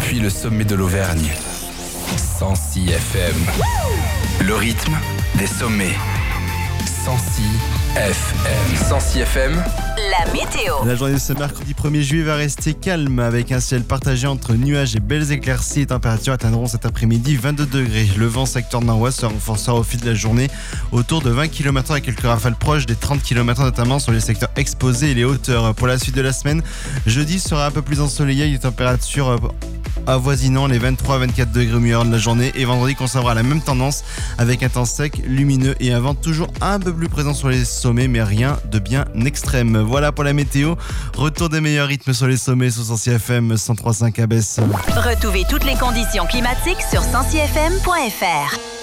depuis le sommet de l'Auvergne. 106 FM. Le rythme des sommets. 106 FM. 106 FM. La météo. La journée de ce mercredi 1er juillet va rester calme avec un ciel partagé entre nuages et belles éclaircies. Les températures atteindront cet après-midi 22 degrés. Le vent secteur nord-ouest se renforcera au fil de la journée autour de 20 km/h avec quelques rafales proches des 30 km/h notamment sur les secteurs exposés et les hauteurs. Pour la suite de la semaine, jeudi sera un peu plus ensoleillé avec des températures avoisinant les 23-24 degrés au milieu de la journée, et vendredi conservera la même tendance avec un temps sec, lumineux et un vent toujours un peu plus présent sur les sommets, mais rien de bien extrême. Voilà pour la météo. Retour des meilleurs rythmes sur les sommets sous 106 FM 103.5 à Besse. Retrouvez toutes les conditions climatiques sur 106fm.fr.